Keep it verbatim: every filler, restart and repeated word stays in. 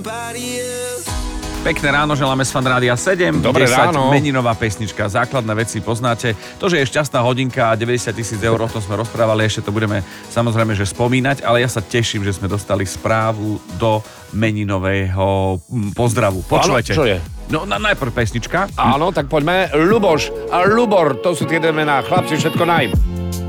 Pekné ráno, želáme z Fan Rádia sedem. Dobré desať, ráno. meninová pesnička, základné veci poznáte. To, že je šťastná hodinka a deväťdesiat tisíc eur, o tom sme rozprávali, ešte to budeme samozrejme že spomínať, ale ja sa teším, že sme dostali správu do meninového pozdravu. Počúvajte. Áno, čo je? No, na, najprv pesnička. Áno, tak poďme. Luboš a Lubor, to sú tie dve mená. Chlapci, všetko naj.